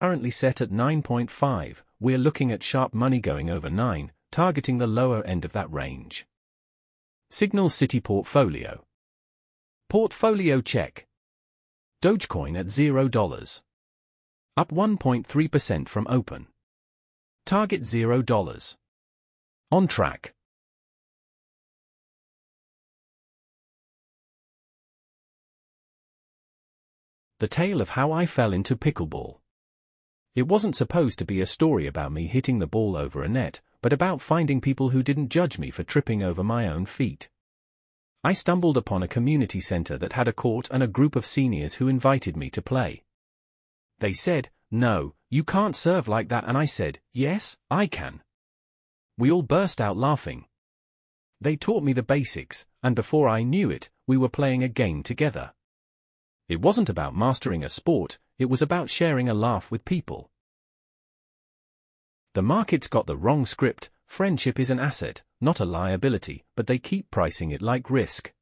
Currently set at 9.5, we're looking at sharp money going over 9, targeting the lower end of that range. Signal City Portfolio. Portfolio check. Dogecoin at $0. Up 1.3% from open. Target $0. On track. The tale of how I fell into pickleball. It wasn't supposed to be a story about me hitting the ball over a net, but about finding people who didn't judge me for tripping over my own feet. I stumbled upon a community center that had a court and a group of seniors who invited me to play. They said, "No, you can't serve like that," and I said, "Yes, I can." We all burst out laughing. They taught me the basics, and before I knew it, we were playing a game together. It wasn't about mastering a sport, it was about sharing a laugh with people. The market's got the wrong script. Friendship is an asset, not a liability, but they keep pricing it like risk.